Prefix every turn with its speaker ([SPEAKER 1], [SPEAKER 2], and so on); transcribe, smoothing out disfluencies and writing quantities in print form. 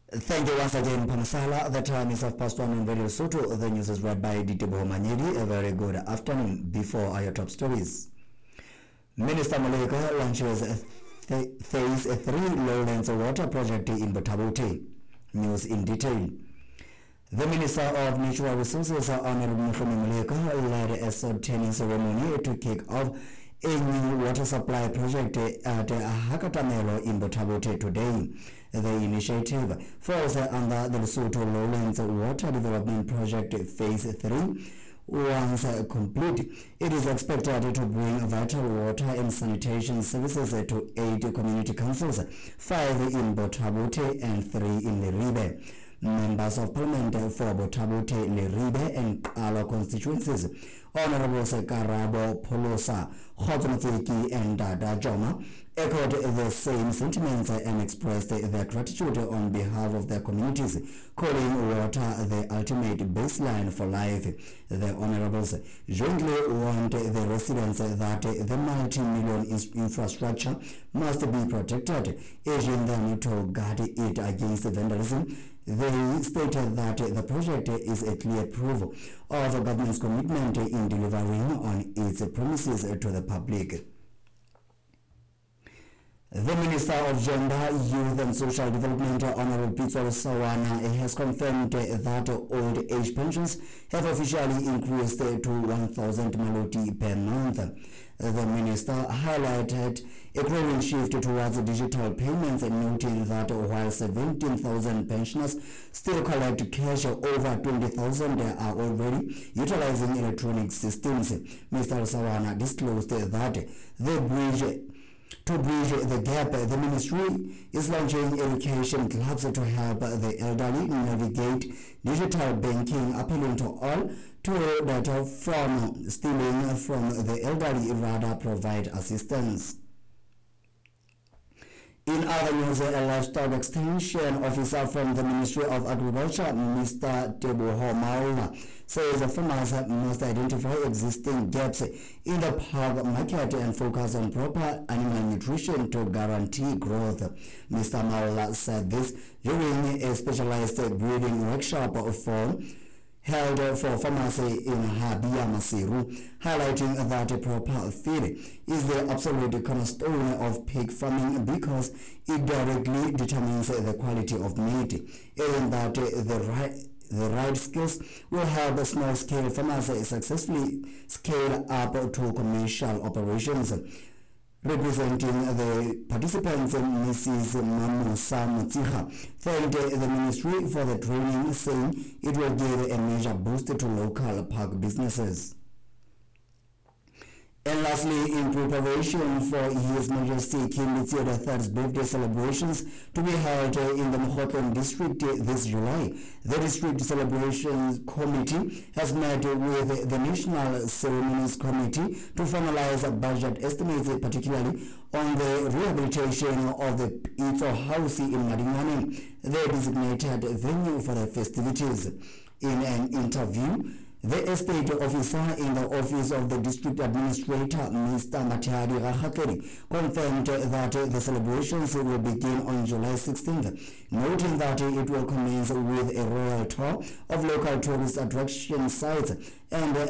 [SPEAKER 1] Thank you once again, Pamasala. The time is 1:30 on Radio Soto. The news is read by Ditebo Manyedi. A very good afternoon. Before our top stories, Minister Maleka launches Phase 3 Lowlands Water Project in Botabote. News in detail. The Minister of Natural Resources, Honorable Mufumi Maleka, led a ceremony ceremony to kick off a new water supply project at Hakatamelo in Botabote today. The initiative falls under the Lesotho Lowlands Water Development Project Phase 3. Once complete, it is expected to bring vital water and sanitation services to 8 community councils, 5 in Botabote and 3 in Leribe. Members of Parliament for Botabote, Leribe and Kalo constituencies, Honorables Karabo Polosa, Khotomatseki and Dada Joma, echoed the same sentiments and expressed their gratitude on behalf of their communities, calling water the ultimate baseline for life. The Honorables jointly warned the residents that the multi-million infrastructure must be protected, urging them to guard it against vandalism. They stated that the project is a clear proof of the government's commitment in delivering on its promises to the public. The Minister of Gender, Youth and Social Development, Honorable Pitso Sawana, has confirmed that old age pensions have officially increased to 1,000 maloti per month. The Minister highlighted a growing shift towards digital payments, noting that while 17,000 pensioners still collect cash, over 20,000 are already utilizing electronic systems. Mr. Sawana disclosed that to bridge the gap, the ministry is launching education clubs to help the elderly navigate digital banking, appealing to all to that from stealing from the elderly, rather provide assistance. In other news, a livestock extension officer from the Ministry of Agriculture, Mr. Teboho Maula, says farmers must identify existing gaps in the pork market and focus on proper animal nutrition to guarantee growth. Mr. Maula said this during a specialized breeding workshop held for pharmacy in Habia Masiru, highlighting that proper feed is the absolute cornerstone of pig farming because it directly determines the quality of meat, and that the right skills will help small-scale farmers successfully scale up to commercial operations. Representing the participants, Mrs. Mamusa Mutiha thanked the ministry for the training, saying it will give a major boost to local pork businesses. And lastly, in preparation for His Majesty King Letsie III's birthday celebrations to be held in the Mokhotlong district this July, the district celebrations committee has met with the National Ceremonies Committee to finalize budget estimates, particularly on the rehabilitation of the Itso House in Madingane, the designated venue for the festivities. In an interview, the estate officer in the office of the district administrator, Mr. Mathiadi Rakhateri, confirmed that the celebrations will begin on July 16th, noting that it will commence with a royal tour of local tourist attraction sites and